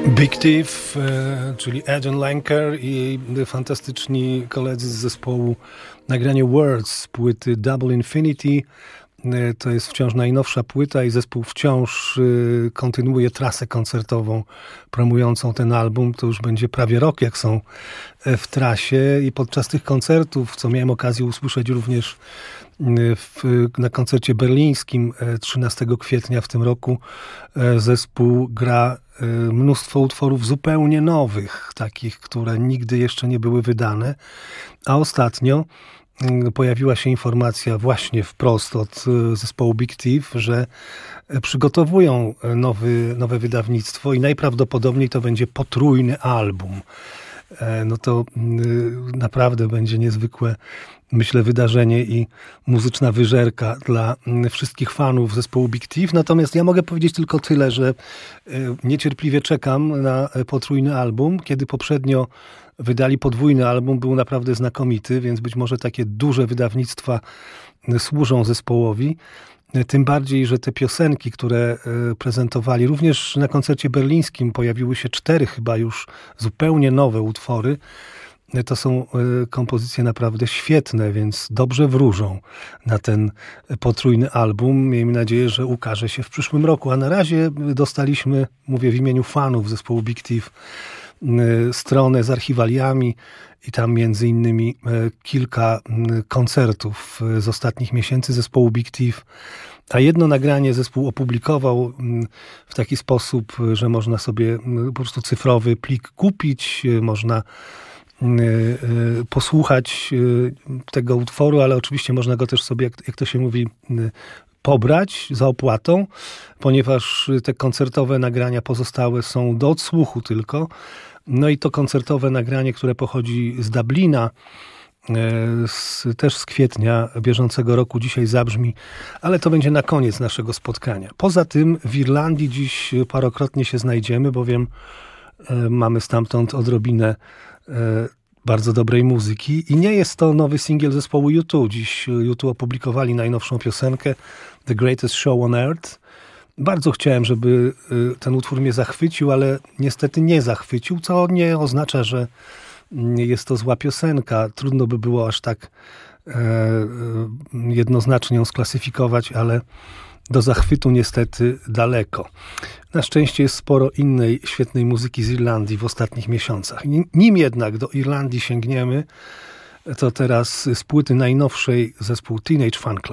Big Thief, czyli Adrian Lenker i fantastyczni koledzy z zespołu nagranie Words z płyty Double Infinity. To jest wciąż najnowsza płyta i zespół wciąż kontynuuje trasę koncertową promującą ten album. To już będzie prawie rok, jak są w trasie i podczas tych koncertów, co miałem okazję usłyszeć również na koncercie berlińskim 13 kwietnia w tym roku, zespół gra mnóstwo utworów zupełnie nowych, takich, które nigdy jeszcze nie były wydane, a ostatnio pojawiła się informacja właśnie wprost od zespołu Big Thief, że przygotowują nowe wydawnictwo i najprawdopodobniej to będzie potrójny album. No to naprawdę będzie niezwykłe, myślę, wydarzenie i muzyczna wyżerka dla wszystkich fanów zespołu Big Thief. Natomiast ja mogę powiedzieć tylko tyle, że niecierpliwie czekam na potrójny album. Kiedy poprzednio wydali podwójny album, był naprawdę znakomity, więc być może takie duże wydawnictwa służą zespołowi. Tym bardziej, że te piosenki, które prezentowali, również na koncercie berlińskim pojawiły się 4 chyba już zupełnie nowe utwory. To są kompozycje naprawdę świetne, więc dobrze wróżą na ten potrójny album. Miejmy nadzieję, że ukaże się w przyszłym roku. A na razie dostaliśmy, mówię w imieniu fanów zespołu Big Thief, stronę z archiwaliami i tam między innymi kilka koncertów z ostatnich miesięcy zespołu Big Thief. A jedno nagranie zespół opublikował w taki sposób, że można sobie po prostu cyfrowy plik kupić, można posłuchać tego utworu, ale oczywiście można go też sobie, jak to się mówi, pobrać za opłatą, ponieważ te koncertowe nagrania pozostałe są do odsłuchu tylko. No i to koncertowe nagranie, które pochodzi z Dublina, też z kwietnia bieżącego roku, dzisiaj zabrzmi, ale to będzie na koniec naszego spotkania. Poza tym w Irlandii dziś parokrotnie się znajdziemy, bowiem mamy stamtąd odrobinę bardzo dobrej muzyki i nie jest to nowy singiel zespołu U2. Dziś U2 opublikowali najnowszą piosenkę The Greatest Show on Earth. Bardzo chciałem, żeby ten utwór mnie zachwycił, ale niestety nie zachwycił, co nie oznacza, że jest to zła piosenka. Trudno by było aż tak jednoznacznie ją sklasyfikować, ale do zachwytu niestety daleko. Na szczęście jest sporo innej świetnej muzyki z Irlandii w ostatnich miesiącach. Nim jednak do Irlandii sięgniemy, to teraz z płyty najnowszej zespół Teenage Fanclub.